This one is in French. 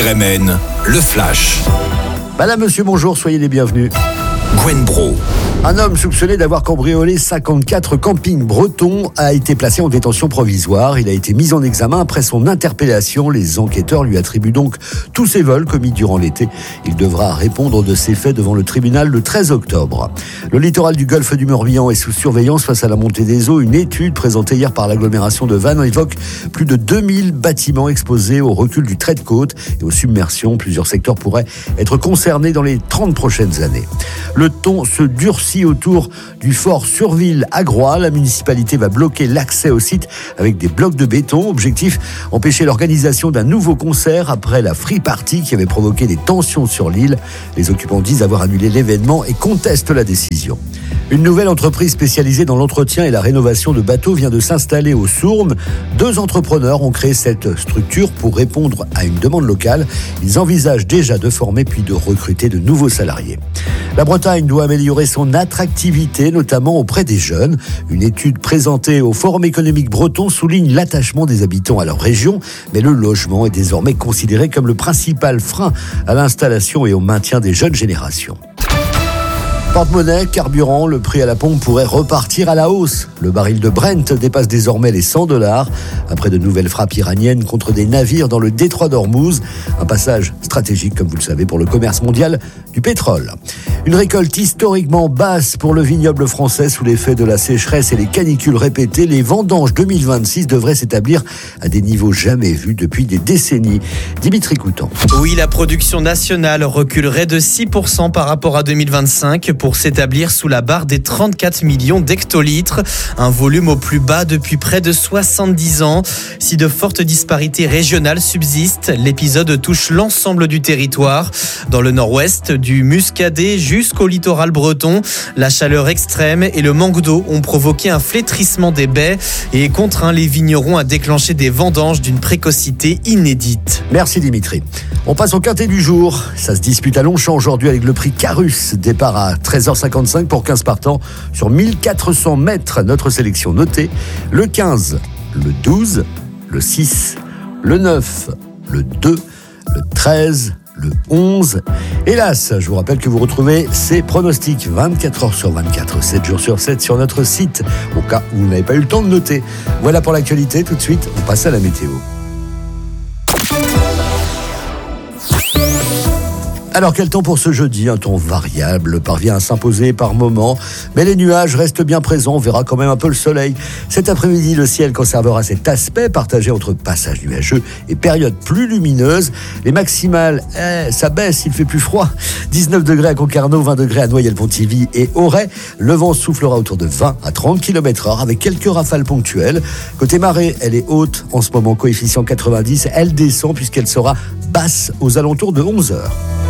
RMN, le Flash. Madame, monsieur, bonjour, soyez les bienvenus. Gwen Bro. Un homme soupçonné d'avoir cambriolé 54 campings bretons a été placé en détention provisoire. Il a été mis en examen après son interpellation. Les enquêteurs lui attribuent donc tous ses vols commis durant l'été. Il devra répondre de ces faits devant le tribunal le 13 octobre. Le littoral du golfe du Morbihan est sous surveillance face à la montée des eaux. Une étude présentée hier par l'agglomération de Vannes évoque plus de 2000 bâtiments exposés au recul du trait de côte et aux submersions. Plusieurs secteurs pourraient être concernés dans les 30 prochaines années. Le ton se durcit autour du fort Surville à Groix. La municipalité va bloquer l'accès au site avec des blocs de béton. Objectif, empêcher l'organisation d'un nouveau concert après la Free Party qui avait provoqué des tensions sur l'île. Les occupants disent avoir annulé l'événement et contestent la décision. Une nouvelle entreprise spécialisée dans l'entretien et la rénovation de bateaux vient de s'installer au Sournes. 2 entrepreneurs ont créé cette structure pour répondre à une demande locale. Ils envisagent déjà de former puis de recruter de nouveaux salariés. La Bretagne doit améliorer son attractivité, notamment auprès des jeunes. Une étude présentée au Forum économique breton souligne l'attachement des habitants à leur région, mais le logement est désormais considéré comme le principal frein à l'installation et au maintien des jeunes générations. Porte-monnaie, carburant, le prix à la pompe pourrait repartir à la hausse. Le baril de Brent dépasse désormais les $100 après de nouvelles frappes iraniennes contre des navires dans le détroit d'Ormuz. Un passage stratégique, comme vous le savez, pour le commerce mondial du pétrole. Une récolte historiquement basse pour le vignoble français sous l'effet de la sécheresse et les canicules répétées. Les vendanges 2026 devraient s'établir à des niveaux jamais vus depuis des décennies. Dimitri Coutan. Oui, la production nationale reculerait de 6% par rapport à 2025 pour s'établir sous la barre des 34 millions d'hectolitres. Un volume au plus bas depuis près de 70 ans. Si de fortes disparités régionales subsistent, l'épisode touche l'ensemble du territoire. Dans le nord-ouest, du Muscadet jusqu'au littoral breton, la chaleur extrême et le manque d'eau ont provoqué un flétrissement des baies et contraint les vignerons à déclencher des vendanges d'une précocité inédite. Merci Dimitri. On passe au quintet du jour. Ça se dispute à Longchamp aujourd'hui avec le prix Carus. Départ à 13h55 pour 15 partants sur 1400 mètres. Notre sélection notée, le 15, le 12, le 6, le 9, le 2, le 13, le 11. Hélas, je vous rappelle que vous retrouvez ces pronostics 24 heures sur 24, 7 jours sur 7 sur notre site, au cas où vous n'avez pas eu le temps de noter. Voilà pour l'actualité. Tout de suite, on passe à la météo. Alors, quel temps pour ce jeudi? Un temps variable parvient à s'imposer par moments, mais les nuages restent bien présents. On verra quand même un peu le soleil. Cet après-midi, le ciel conservera cet aspect partagé entre passage nuageux et période plus lumineuse. Les maximales, ça baisse, il fait plus froid. 19 degrés à Concarneau, 20 degrés à Noyelles-Pontivy et Auray. Le vent soufflera autour de 20 à 30 km/h avec quelques rafales ponctuelles. Côté marée, elle est haute en ce moment, coefficient 90. Elle descend puisqu'elle sera basse aux alentours de 11 heures.